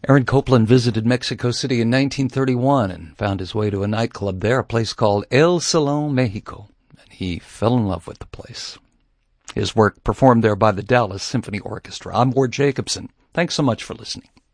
Aaron Copland visited Mexico City in 1931 and found his way to a nightclub there, a place called El Salón Mexico, and he fell in love with the place. His work performed there by the Dallas Symphony Orchestra. I'm Ward Jacobson. Thanks so much for listening.